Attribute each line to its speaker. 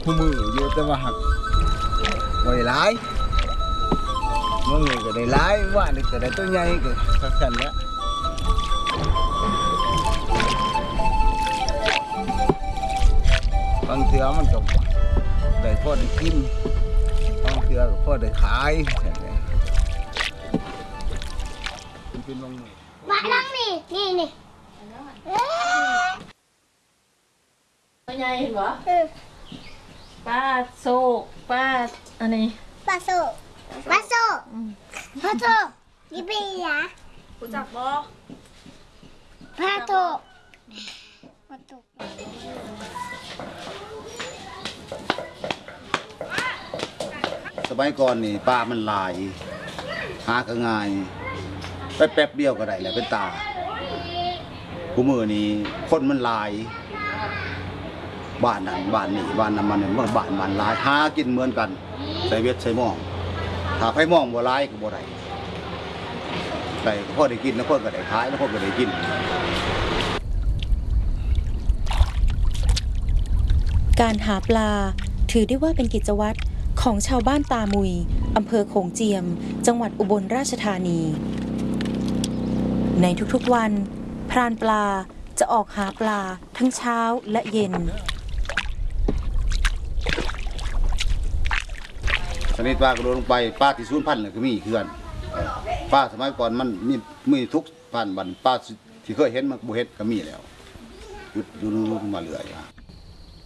Speaker 1: คู่มืออยู่แต่ว่าหักไว้หลายมือก็ได้หลายว่านี่ก็ได้ตัวใหญ่ก็สั่นแล้วบางเทื่อมันก็ได้พอได้กินบางเทื่อก็พอได้ขายสั่นแหละมันเป็นบางมื้อ
Speaker 2: มาลังนี่
Speaker 3: ตัวใหญ่เห็นบ่ ป้าโซกป้าอันนี้
Speaker 2: ปลาโซนี่เป็นยา
Speaker 3: รู้จักบ่
Speaker 2: ปลาโซ
Speaker 4: สมัยก่อนนี่ปลามันลายหาก็ง่ายไปแป๊บเดียวก็ได้แหละเป็นตากูมือนี้คนมันลายบ้านนั้นบ้านนี้บ้านนั้นมันเมื่อบ้านลายหากินเหมือนกันใส่เวทใส่หม้องถ้าไผมองบ่ลายก็บ่ได้แต่พ่อได้กินแล้วพ่อก็ได้ขายแล้วพ่อก็ได้กิน
Speaker 5: การหาปลาถือได้ว่าเป็นกิจวัตรของชาวบ้านตามุยอำเภอโขงเจียมจังหวัดอุบลราชธานี ในทุกๆวันพรานปลาจะออกหาปลาทั้งเช้าและเย็น
Speaker 4: ชนิดปลากระโดดลงไปปลาที่สูญพันธุ์ก็มีคือกันปลาสมัยก่อนมันมีทุกพันธุ์บันปลาที่เคยเห็นมันบ่เห็นก็มีแล้วหยุดดูมาเรื่อย